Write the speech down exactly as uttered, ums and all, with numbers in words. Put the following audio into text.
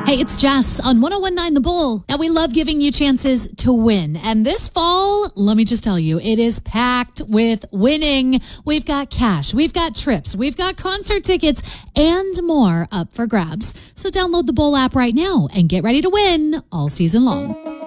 Hey, it's Jess on one oh one point nine The Bull. Now, we love giving you chances to win. And this fall, let me just tell you, it is packed with winning. We've got cash, we've got trips, we've got concert tickets, and more up for grabs. So download the Bull app right now and get ready to win all season long.